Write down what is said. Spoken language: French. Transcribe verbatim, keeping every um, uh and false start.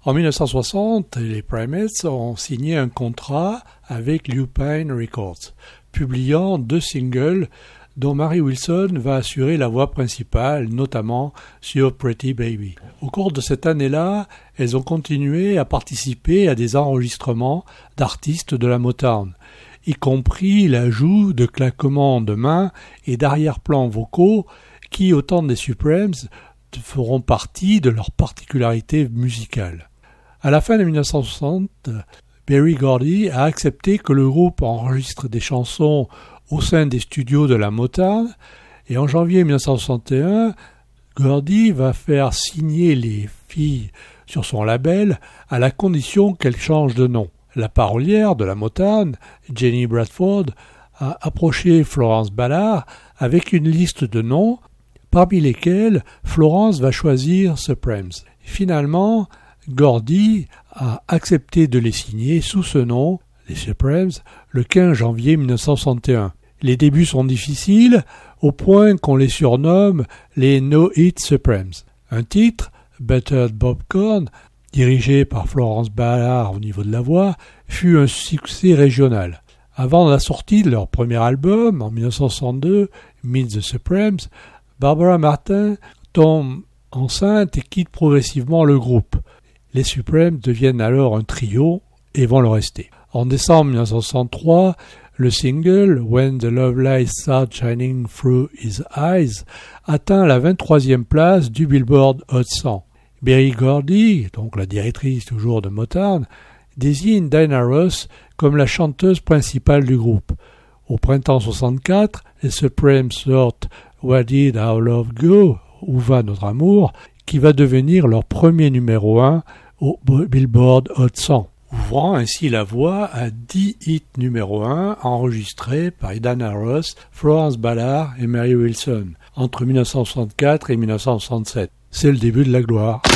En dix-neuf cent soixante, les Primates ont signé un contrat avec Lupine Records, publiant deux singles dont Mary Wilson va assurer la voix principale, notamment sur Pretty Baby. Au cours de cette année-là, elles ont continué à participer à des enregistrements d'artistes de la Motown, y compris l'ajout de claquements de mains et d'arrière-plans vocaux qui, au temps des Supremes, feront partie de leur particularité musicale. À la fin de dix-neuf cent soixante, Berry Gordy a accepté que le groupe enregistre des chansons au sein des studios de la Motown, et en janvier dix-neuf cent soixante et un, Gordy va faire signer les filles sur son label à la condition qu'elles changent de nom. La parolière de la Motown, Jenny Bradford, a approché Florence Ballard avec une liste de noms, parmi lesquels Florence va choisir Supremes. Finalement, Gordy a accepté de les signer sous ce nom, les Supremes, le quinze janvier dix-neuf cent soixante et un. Les débuts sont difficiles, au point qu'on les surnomme les No Hit Supremes. Un titre, Buttered Popcorn, dirigé par Florence Ballard au niveau de la voix, fut un succès régional. Avant la sortie de leur premier album, en dix-neuf cent soixante-deux, Meet the Supremes, Barbara Martin tombe enceinte et quitte progressivement le groupe. Les Supremes deviennent alors un trio et vont le rester. En décembre dix-neuf cent soixante-trois, le single « When the Love Light Starts Shining Through His Eyes » atteint la vingt-troisième place du Billboard Hot cent. Berry Gordy, donc la directrice toujours de Motown, désigne Diana Ross comme la chanteuse principale du groupe. Au printemps soixante-quatre, les Supremes sortent « Where Did Our Love Go ?» Où va notre amour, qui va devenir leur premier numéro un au Billboard Hot cent, ouvrant ainsi la voie à dix hits numéro un enregistrés par Diana Ross, Florence Ballard et Mary Wilson entre dix-neuf cent soixante-quatre et dix-neuf cent soixante-sept. C'est le début de la gloire.